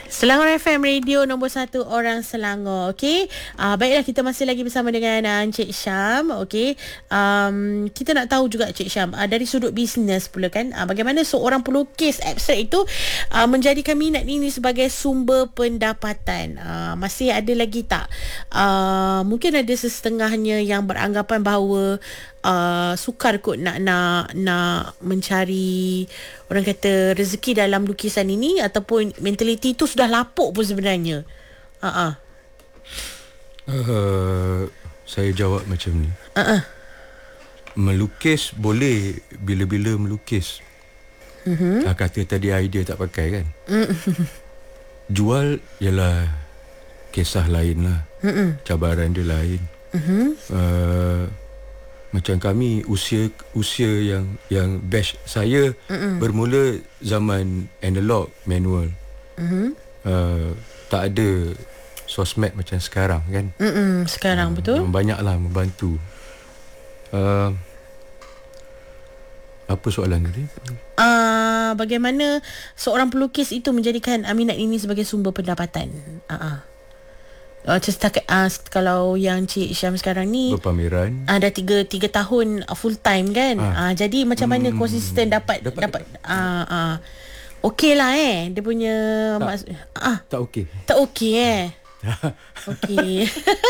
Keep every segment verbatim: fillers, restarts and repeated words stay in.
Selangor F M, radio nombor satu orang Selangor. Okey. Uh, baiklah, kita masih lagi bersama dengan uh, Encik Syam. Okey. Um, kita nak tahu juga Encik Syam, uh, dari sudut bisnes pula kan, uh, bagaimana seorang pelukis abstrak itu uh, menjadikan minat ini sebagai sumber pendapatan. Uh, masih ada lagi tak? Uh, mungkin ada sesetengahnya yang beranggapan bahawa Uh, sukar kot nak nak nak mencari, orang kata, rezeki dalam lukisan ini, ataupun mentaliti itu sudah lapuk pun sebenarnya. Uh-uh. Uh, saya jawab macam ni. Uh-uh. Melukis boleh bila-bila melukis. Uh-huh. Kata tadi idea tak pakai kan. Uh-huh. Jual ialah kisah lain lah. Uh-uh. Cabaran dia lain. Uh-huh. Uh, Macam kami, usia usia yang yang batch saya Mm-mm. bermula zaman analog, manual. Mm-hmm. Uh, tak ada sosmed macam sekarang kan. Mm-mm, sekarang uh, betul. Banyaklah membantu. Uh, apa soalan tadi? Uh, bagaimana seorang pelukis itu menjadikan minat ini sebagai sumber pendapatan? Uh-uh. Uh, setakat, uh, kalau yang Cik Syam sekarang ni berpameran, uh, dah tiga tiga tahun uh, full time kan. Ah. Uh, jadi macam mana hmm, konsisten dapat dapat, dapat uh, uh, okey lah eh dia punya tak, mas- uh, tak okey. Tak okey eh. Okey.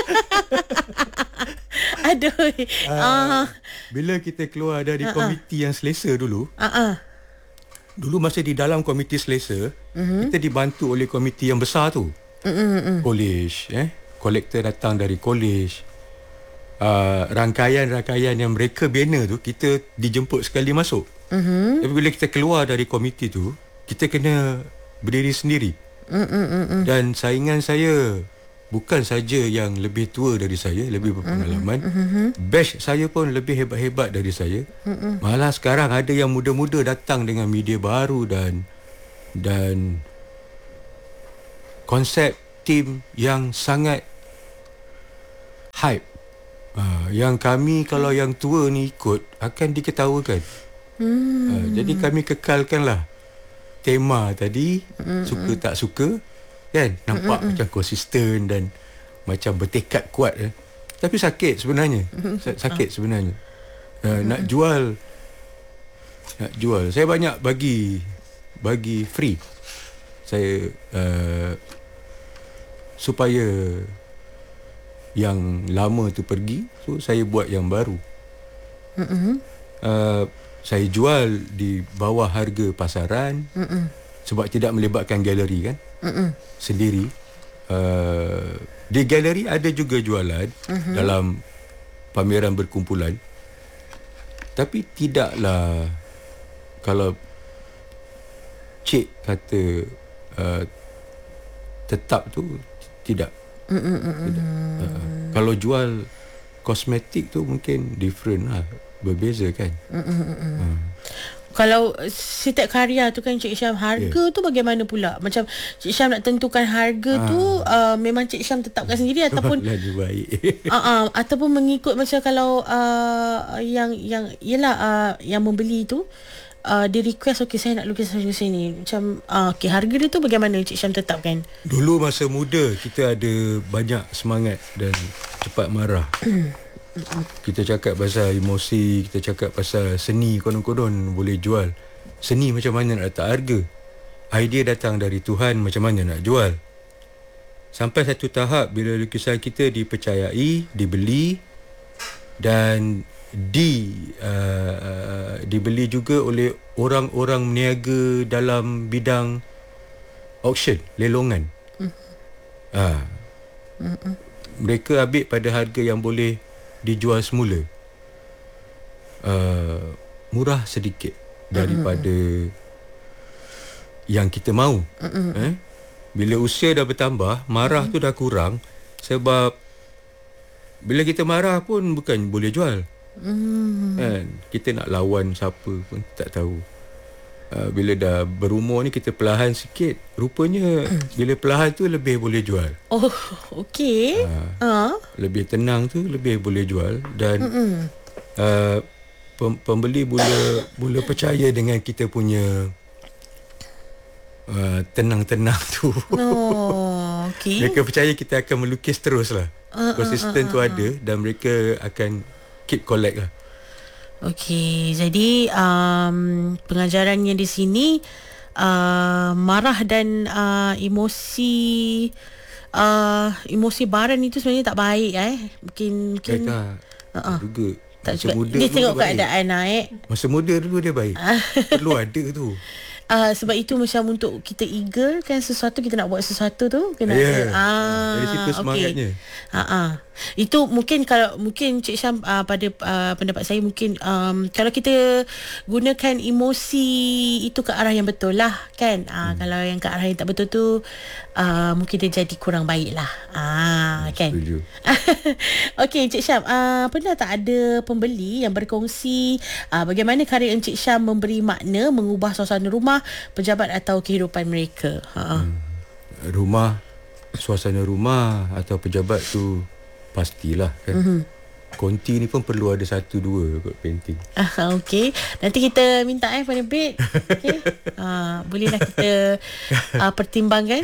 Aduh. Uh, uh, bila kita keluar dari uh, komiti uh. yang selesa dulu. Uh-uh. Dulu masa di dalam komiti selesa, uh-huh. kita dibantu oleh komiti yang besar tu. Mm-mm. College, eh, kolektor datang dari college. Uh, rangkaian-rangkaian yang mereka bina tu, kita dijemput sekali masuk. Mm-hmm. Tapi bila kita keluar dari komiti tu, kita kena berdiri sendiri. Mm-mm. Dan saingan saya bukan saja yang lebih tua dari saya, lebih berpengalaman. Mm-hmm. Batch saya pun lebih hebat-hebat dari saya. Mm-mm. Malah sekarang ada yang muda-muda datang dengan media baru dan dan konsep tim yang sangat hype. Uh, yang kami kalau yang tua ni ikut akan diketawakan. Hmm. Uh, jadi kami kekalkanlah tema tadi, hmm. suka tak suka kan, nampak hmm. macam konsisten dan macam bertekad kuat eh. Tapi sakit sebenarnya. Sakit sebenarnya. Uh, nak jual nak jual. Saya banyak bagi bagi free. Saya uh, supaya yang lama tu pergi, so saya buat yang baru. Mm-hmm. Uh, saya jual di bawah harga pasaran. Mm-mm. Sebab tidak melibatkan galeri kan. Mm-mm. Sendiri. Uh, di galeri ada juga jualan mm-hmm. dalam pameran berkumpulan. Tapi tidaklah kalau cik kata uh, tetap tu. Tidak. Tidak. Uh, kalau jual kosmetik tu mungkin different lah. Berbeza kan. Uh. Kalau setiap karya tu kan Cik Syam, harga yeah. tu bagaimana pula? Macam Cik Syam nak tentukan harga uh. tu uh, memang Cik Syam tetapkan sendiri ataupun lagi baik. uh, uh, ataupun mengikut macam kalau uh, yang yang yalah uh, yang membeli tu Uh, dia request, okey saya nak lukis macam sini. Macam uh, okey, harga dia tu bagaimana Cik Syam tetapkan? Dulu masa muda kita ada banyak semangat dan cepat marah. Kita cakap pasal emosi, kita cakap pasal seni, konon-konon boleh jual. Seni macam mana nak letak harga? Idea datang dari Tuhan, macam mana nak jual? Sampai satu tahap bila lukisan kita dipercayai, dibeli dan di uh, dibeli juga oleh orang-orang meniaga dalam bidang auction, lelongan. Mm. Ha. Mereka ambil pada harga yang boleh dijual semula. Uh, murah sedikit daripada Mm-mm. yang kita mahu. Eh? Bila usia dah bertambah, marah Mm-mm. tu dah kurang, sebab bila kita marah pun bukan boleh jual. Hmm. Kan? Kita nak lawan siapa pun tak tahu. uh, Bila dah berumur ni kita perlahan sikit. Rupanya bila perlahan tu lebih boleh jual. Oh, okey. uh, uh. Lebih tenang tu lebih boleh jual. Dan uh, pembeli mula, mula percaya dengan kita punya uh, tenang-tenang tu. Oh, okey. Mereka percaya kita akan melukis terus lah. Uh, uh, Konsisten uh, uh, tu ada dan mereka akan keep collect lah. Okey, jadi um, pengajarannya di sini uh, marah dan uh, emosi uh, emosi baran itu sebenarnya tak baik eh. Mungkin mungkin Tak, uh-uh. juga. Tak Masa juga. muda Dia dulu tengok baik. keadaan lah eh. Masa muda dulu dia baik. Perlu ada tu. Uh, sebab itu macam untuk kita eager kan sesuatu, kita nak buat sesuatu tu kena Yeah. ada. Ah, Dari situ semangatnya. Okay. Ha ah. Itu mungkin kalau mungkin Cik Syam uh, pada uh, pendapat saya mungkin um, kalau kita gunakan emosi itu ke arah yang betul lah kan. Uh, hmm. Kalau yang ke arah yang tak betul tu uh, mungkin dia jadi kurang baik lah. Ah, hmm, kan. Setuju. Okey Cik Syam, uh, pernah tak ada pembeli yang berkongsi uh, bagaimana karya Encik Syam memberi makna, mengubah suasana rumah, pejabat atau kehidupan mereka? Ha. Hmm. Rumah, suasana rumah atau pejabat tu pastilah kan. Mm-hmm. Konti ni pun perlu ada satu dua kot painting. Ah, okey. Nanti kita minta eh pada bid. Okey. Ah, bolehlah kita uh, pertimbangkan.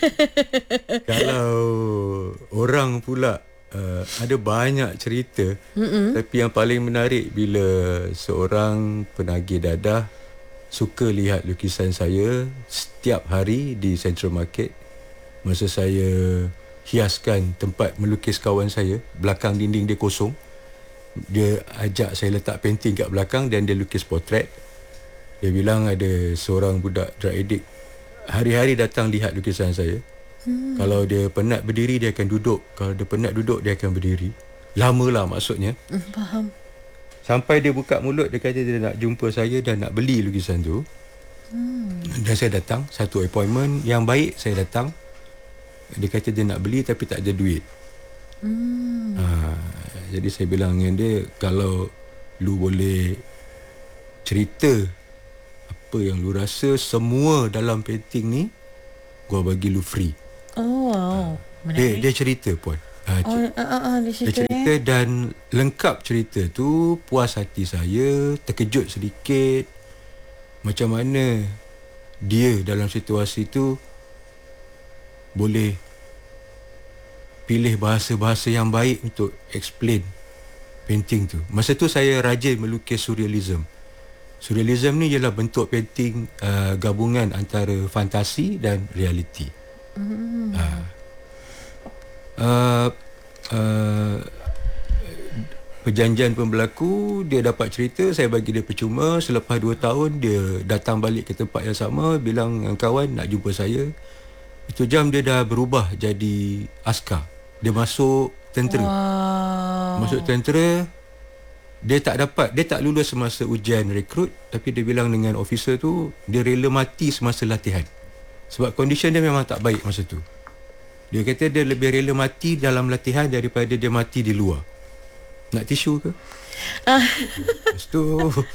Kalau orang pula uh, ada banyak cerita, mm-hmm. tapi yang paling menarik bila seorang penagih dadah suka lihat lukisan saya setiap hari di Central Market. Masa saya hiaskan tempat melukis kawan saya, belakang dinding dia kosong, dia ajak saya letak painting kat belakang dan dia lukis potret. Dia bilang ada seorang budak drug addict hari-hari datang lihat lukisan saya. hmm. Kalau dia penat berdiri, dia akan duduk. Kalau dia penat duduk, dia akan berdiri. Lama lah maksudnya. hmm, Faham. Sampai dia buka mulut, dia kata dia nak jumpa saya dan nak beli lukisan tu. hmm. Dan saya datang, satu appointment yang baik, saya datang. Dia kata dia nak beli tapi tak ada duit. Hmm. Ha, jadi saya bilang dengan dia, kalau lu boleh cerita apa yang lu rasa, semua dalam painting ni gua bagi lu free. Oh wow. Ha, dia, dia cerita pun. Ha, oh, uh, uh, uh, dia cerita, dia cerita eh? Dan lengkap cerita tu, puas hati saya, terkejut sedikit macam mana dia dalam situasi tu boleh pilih bahasa-bahasa yang baik untuk explain painting tu. Masa tu saya rajin melukis surrealism. Surrealism ni ialah bentuk painting uh, gabungan antara fantasi dan realiti. Hmm. Uh, uh, uh, perjanjian pun berlaku, dia dapat cerita, saya bagi dia percuma. Selepas dua tahun dia datang balik ke tempat yang sama, bilang dengan kawan nak jumpa saya. Itu jam dia dah berubah jadi askar. Dia masuk tentera. Wow. Masuk tentera. Dia tak dapat, dia tak lulus semasa ujian rekrut, tapi dia bilang dengan officer tu, dia rela mati semasa latihan. Sebab condition dia memang tak baik masa tu. Dia kata dia lebih rela mati dalam latihan daripada dia mati di luar. Nak tisu ke? Lepas tu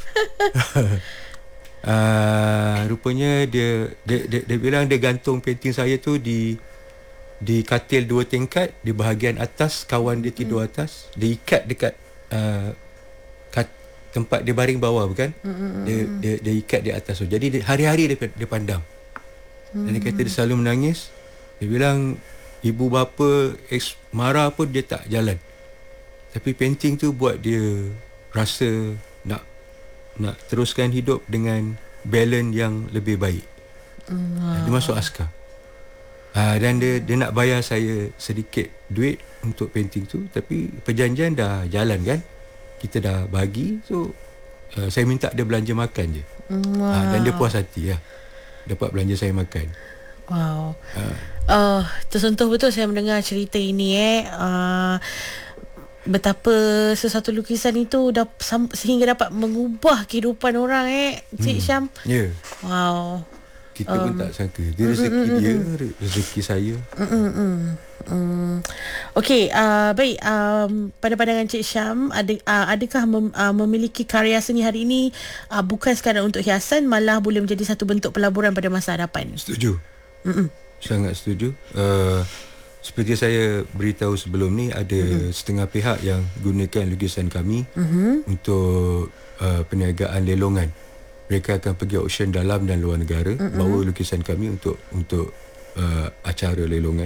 Uh, rupanya dia dia, dia dia bilang dia gantung painting saya tu di di katil dua tingkat, di bahagian atas kawan dia tidur atas, dia ikat dekat uh, kat, tempat dia baring bawah bukan? Dia dia dia ikat di atas tu. Jadi dia, hari-hari dia dia pandang. Dan dia kata dia selalu menangis. Dia bilang ibu bapa ex, marah pun dia tak jalan. Tapi painting tu buat dia rasa nak nak teruskan hidup dengan balance yang lebih baik. Wow. Dia masuk askar. Uh, dan dia dia nak bayar saya sedikit duit untuk painting tu, tapi perjanjian dah jalan kan. Kita dah bagi, so uh, saya minta dia belanja makan je. Wow. Uh, dan dia puas hati lah. Dapat belanja saya makan. Wow. Uh, uh, tersentuh betul saya mendengar cerita ini eh. Uh, betapa sesuatu lukisan itu dah sehingga dapat mengubah kehidupan orang eh Cik hmm. Syam. Ya. Yeah. Wow. Kita um, pun tak sangka. Dia rezeki mm, mm, dia, rezeki saya. Mm, mm, mm. Mm. Okey, uh, baik. Um, pada pandangan Cik Syam, ada, uh, adakah mem, uh, memiliki karya seni hari ini uh, bukan sekadar untuk hiasan, malah boleh menjadi satu bentuk pelaburan pada masa hadapan? Setuju. Mm-mm. Sangat setuju. Uh, Seperti saya beritahu sebelum ni, ada mm-hmm. setengah pihak yang gunakan lukisan kami mm-hmm. untuk uh, perniagaan lelongan. mereka akan pergi auction dalam dan luar negara, mm-hmm. bawa lukisan kami untuk untuk uh, acara lelongan.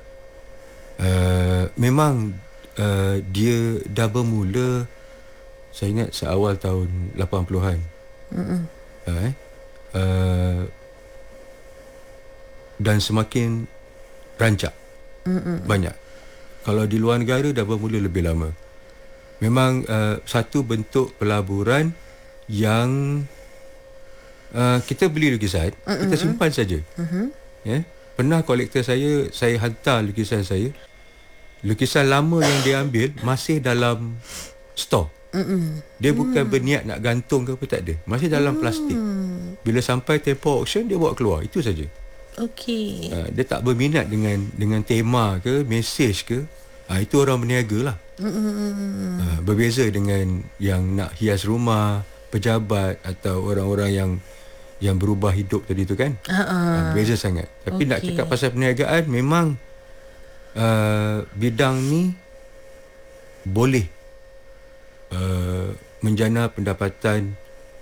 Uh, memang uh, dia dah bermula, saya ingat seawal tahun lapan puluhan. Mm-hmm. Uh, eh? uh, dan semakin rancak. Mm-mm. Banyak. Kalau di luar negara dah bermula lebih lama. Memang uh, satu bentuk pelaburan yang uh, kita beli lukisan, Mm-mm. kita simpan saja. Mm-hmm. Ya. Pernah kolektor saya, saya hantar lukisan saya. Lukisan lama yang dia ambil masih dalam stor. Mm-mm. Dia bukan mm. berniat nak gantung ke apa, tak ada. Masih dalam mm. plastik. Bila sampai tempoh auction, dia bawa keluar. Itu saja. Okey. Uh, dia tak berminat dengan dengan tema ke, mesej ke. Uh, itu orang berniaga lah. Mm-hmm. Uh, berbeza dengan yang nak hias rumah, pejabat atau orang-orang yang yang berubah hidup tadi tu kan. Uh-uh. Uh, berbeza sangat. Tapi okay. nak cakap pasal perniagaan, memang uh, bidang ni boleh uh, menjana pendapatan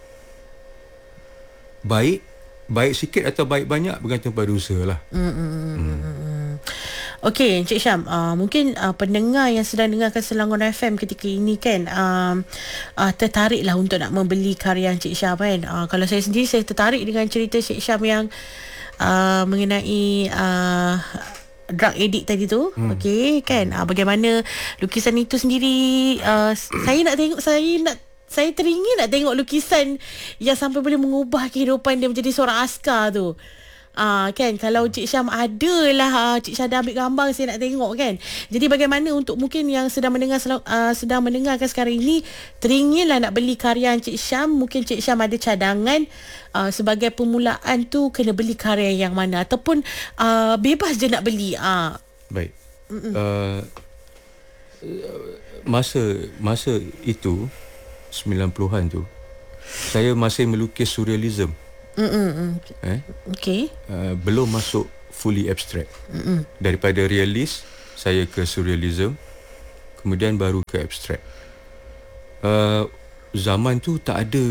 baik. Baik sikit atau baik banyak bergantung pada usaha lah. Mm. Okey, Encik Syam, uh, mungkin uh, pendengar yang sedang dengarkan Selangor F M ketika ini kan uh, uh, tertariklah untuk nak membeli karya Encik Syam kan. Uh, kalau saya sendiri, saya tertarik dengan cerita Encik Syam yang uh, mengenai uh, drug addict tadi tu. Hmm. Okey kan, uh, bagaimana lukisan itu sendiri, uh, saya nak tengok, saya nak Saya teringin nak tengok lukisan yang sampai boleh mengubah kehidupan dia menjadi seorang askar tu. Ah, kan, kalau Cik Syam ada lah, Cik Syam dah ambil gambar, saya nak tengok kan. Jadi bagaimana untuk mungkin yang sedang mendengar uh, sedang mendengarkan sekarang ini, teringinlah nak beli karya Cik Syam, mungkin Cik Syam ada cadangan uh, sebagai permulaan tu kena beli karya yang mana, ataupun uh, bebas je nak beli. Ah. Baik. Uh, masa masa itu sembilan puluhan tu, saya masih melukis surrealism. Mm-mm. Eh? Okay. Uh, belum masuk fully abstract. Mm-mm. Daripada realis, saya ke surrealism, kemudian baru ke abstract. Uh, zaman tu tak ada.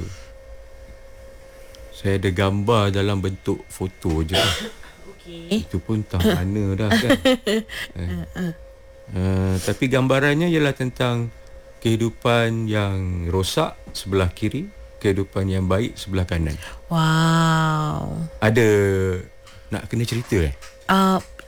Saya ada gambar dalam bentuk foto je. Okay. Itu pun tak mana dah kan. eh. uh, tapi gambarannya ialah tentang kehidupan yang rosak sebelah kiri, kehidupan yang baik sebelah kanan. Wow. Ada nak kena cerita eh? Uh,